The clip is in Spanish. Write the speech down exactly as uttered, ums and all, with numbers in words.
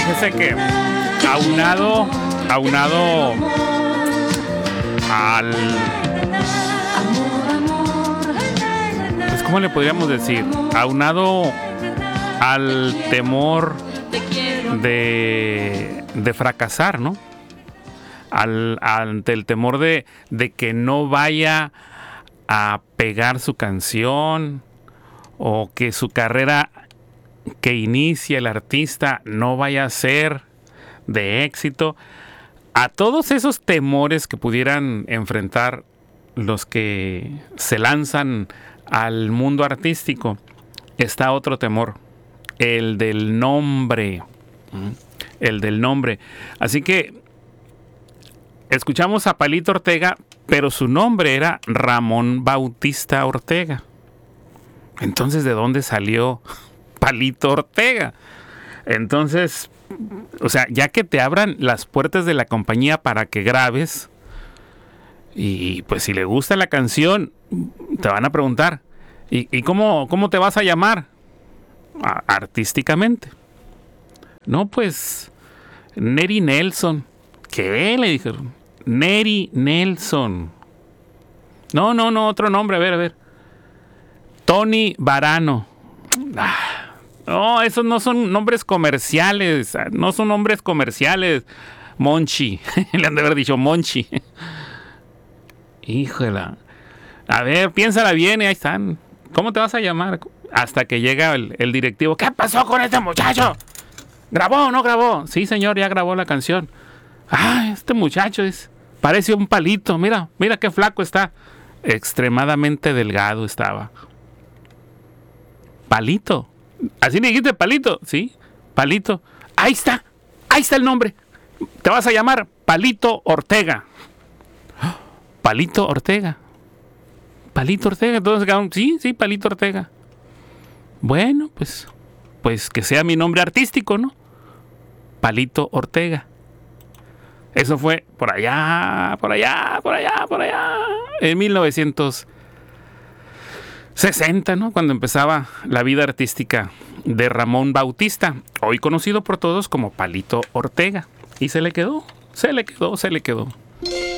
fíjese que aunado, aunado al... Pues, ¿cómo le podríamos decir? Aunado al temor de, de fracasar, ¿no? Al, ante el temor de, de que no vaya a pegar su canción o que su carrera que inicia el artista no vaya a ser de éxito. A todos esos temores que pudieran enfrentar los que se lanzan al mundo artístico, está otro temor, el del nombre, el del nombre. Así que escuchamos a Palito Ortega, pero su nombre era Ramón Bautista Ortega. Entonces, ¿de dónde salió Palito Ortega? Entonces, o sea, ya que te abran las puertas de la compañía para que grabes, y pues si le gusta la canción, te van a preguntar, ¿y, y cómo, cómo te vas a llamar? A, artísticamente. No, pues, Neri Nelson. ¿Qué? Le dijeron. Neri Nelson. No, no, no, otro nombre, a ver, a ver. Tony Varano. Ah, no, esos no son nombres comerciales. No son nombres comerciales. Monchi. Le han de haber dicho Monchi. Híjola. A ver, piénsala bien, ahí están. ¿Cómo te vas a llamar? Hasta que llega el, el directivo. ¿Qué pasó con este muchacho? ¿Grabó o no grabó? Sí, señor, ya grabó la canción. Ah, este muchacho es, parece un palito. Mira, mira qué flaco está. Extremadamente delgado estaba. Palito. ¿Así me dijiste, Palito? Sí, Palito. Ahí está, ahí está el nombre. Te vas a llamar Palito Ortega. Palito Ortega. Palito Ortega. Entonces, sí, sí, Palito Ortega. Bueno, pues, pues que sea mi nombre artístico, ¿no? Palito Ortega. Eso fue por allá, por allá, por allá, por allá, en mil novecientos sesenta, ¿no? Cuando empezaba la vida artística de Ramón Bautista, hoy conocido por todos como Palito Ortega. Y se le quedó, se le quedó, se le quedó.